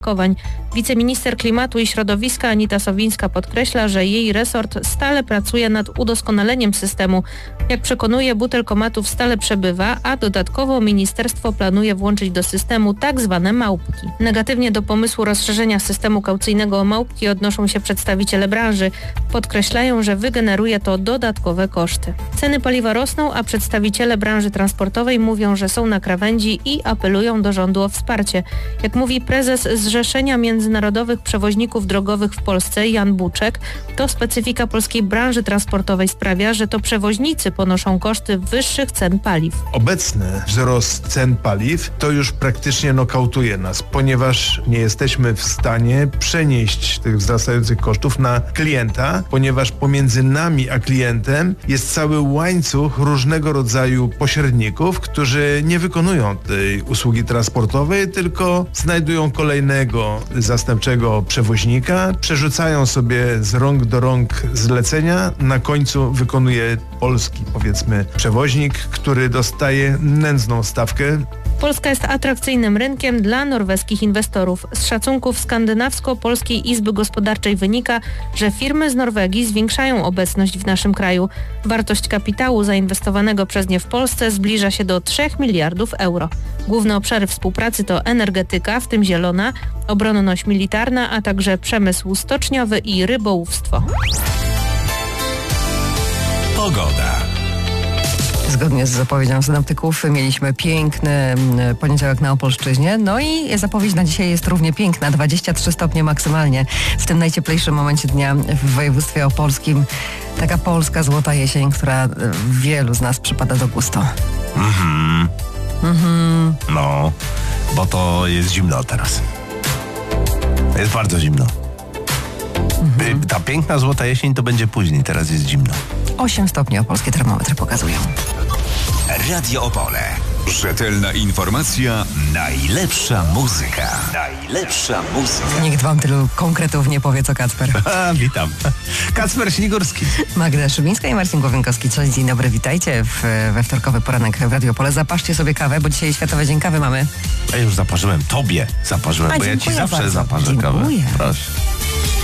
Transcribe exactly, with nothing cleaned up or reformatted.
Kowań. Wiceminister klimatu i środowiska Anita Sowińska podkreśla, że jej resort stale pracuje nad udoskonaleniem systemu. Jak przekonuje, butelkomatów stale przebywa, a dodatkowo ministerstwo planuje włączyć do systemu tak zwane małpki. Negatywnie do pomysłu rozszerzenia systemu kaucyjnego o małpki odnoszą się przedstawiciele branży. Podkreślają, że wygeneruje to dodatkowe koszty. Ceny paliwa rosną, a przedstawiciele branży transportowej mówią, że są na krawędzi i apelują do rządu o wsparcie. Jak mówi prezes Zrzeszenia Międzynarodowych Przewoźników Drogowych w Polsce Jan Buczek, to specyfika polskiej branży transportowej sprawia, że to przewoźnicy ponoszą koszty wyższych cen paliw. Obecny wzrost cen paliw to już praktycznie nokautuje nas, ponieważ nie jesteśmy w stanie przenieść tych wzrastających kosztów na klienta, ponieważ pomiędzy nami a klientem jest cały łańcuch różnego rodzaju pośredników, którzy nie wykonują tej usługi transportowej, tylko znajdują kolejnego zastępczego przewoźnika, przerzucają sobie z rąk do rąk zlecenia, na końcu wykonuje polski, powiedzmy, przewoźnik, który dostaje nędzną stawkę. Polska jest atrakcyjnym rynkiem dla norweskich inwestorów. Z szacunków Skandynawsko-Polskiej Izby Gospodarczej wynika, że firmy z Norwegii zwiększają obecność w naszym kraju. Wartość kapitału zainwestowanego przez nie w Polsce zbliża się do trzech miliardów euro. Główne obszary współpracy to energetyka, w tym zielona, obronność militarna, a także przemysł stoczniowy i rybołówstwo. Pogoda. Zgodnie z zapowiedzią synoptyków mieliśmy piękny poniedziałek na Opolszczyźnie, no i zapowiedź na dzisiaj jest równie piękna, dwadzieścia trzy stopnie maksymalnie w tym najcieplejszym momencie dnia w województwie opolskim. Taka polska złota jesień, która wielu z nas przypada do gustu. Mhm. Mhm. No, bo to jest zimno teraz. Jest bardzo zimno. Mhm. Ta piękna złota jesień to będzie później, teraz jest zimno. osiem stopni opolskie termometry pokazują. Radio Opole. Rzetelna informacja, najlepsza muzyka. Najlepsza muzyka. Nikt wam tylu konkretów nie powie co Kacper. A, witam. Kacper Śnigurski. Magda Szybińska i Marcin Głowienkowski. Cześć, dzień dobry, witajcie w, we wtorkowy poranek w Radio Opole. Zapaszcie sobie kawę, bo dzisiaj Światowy Dzień Kawy mamy. Ja już zaparzyłem, tobie zaparzyłem, A, bo ja ci zawsze bardzo. zaparzę Dziękuję. kawę. Proszę.